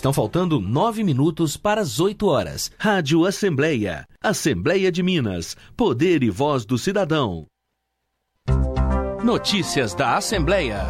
Estão faltando 9 minutos para as 8 horas. Rádio Assembleia. Assembleia de Minas. Poder e voz do cidadão. Notícias da Assembleia.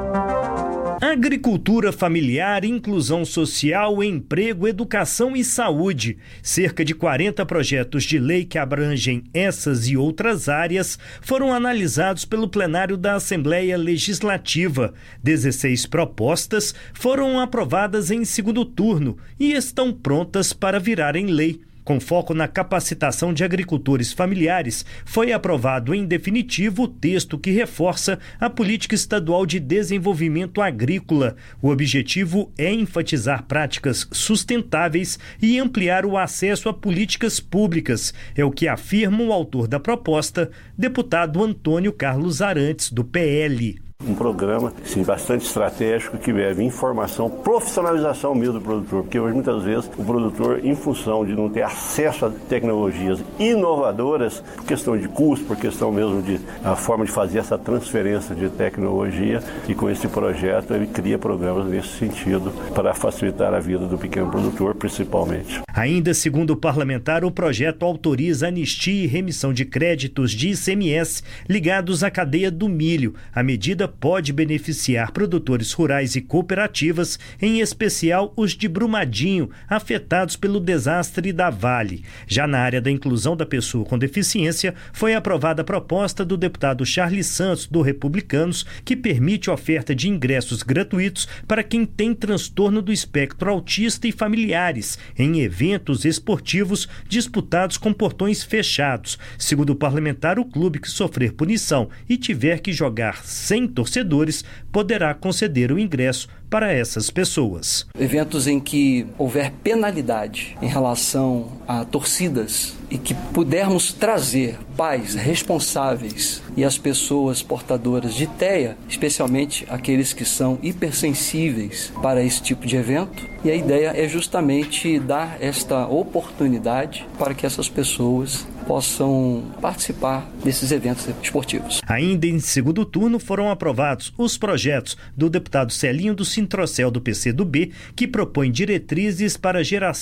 Agricultura familiar, inclusão social, emprego, educação e saúde. Cerca de 40 projetos de lei que abrangem essas e outras áreas foram analisados pelo plenário da Assembleia Legislativa. 16 propostas foram aprovadas em segundo turno e estão prontas para virarem lei. Com foco na capacitação de agricultores familiares, foi aprovado em definitivo o texto que reforça a Política Estadual de Desenvolvimento Agrícola. O objetivo é enfatizar práticas sustentáveis e ampliar o acesso a políticas públicas. É o que afirma o autor da proposta, deputado Antônio Carlos Arantes, do PL. Um programa bastante estratégico que leva informação, profissionalização mesmo do produtor, porque hoje muitas vezes o produtor, em função de não ter acesso a tecnologias inovadoras, por questão de custo, por questão mesmo de a forma de fazer essa transferência de tecnologia, e com esse projeto ele cria programas nesse sentido para facilitar a vida do pequeno produtor, principalmente. Ainda segundo o parlamentar, o projeto autoriza anistia e remissão de créditos de ICMS ligados à cadeia do milho. A medida pode beneficiar produtores rurais e cooperativas, em especial os de Brumadinho, afetados pelo desastre da Vale. Já na área da inclusão da pessoa com deficiência, foi aprovada a proposta do deputado Charles Santos, do Republicanos, que permite a oferta de ingressos gratuitos para quem tem transtorno do espectro autista e familiares, em eventos esportivos disputados com portões fechados. Segundo o parlamentar, o clube que sofrer punição e tiver que jogar sem torcedores poderá conceder o ingresso para essas pessoas. Eventos em que houver penalidade em relação a torcidas e que pudermos trazer pais responsáveis e as pessoas portadoras de TEA, especialmente aqueles que são hipersensíveis para esse tipo de evento, e a ideia é justamente dar esta oportunidade para que essas pessoas possam participar desses eventos esportivos. Ainda em segundo turno foram aprovados os projetos do deputado Celinho do Sintrocel, do PCdoB, que propõe diretrizes para a geração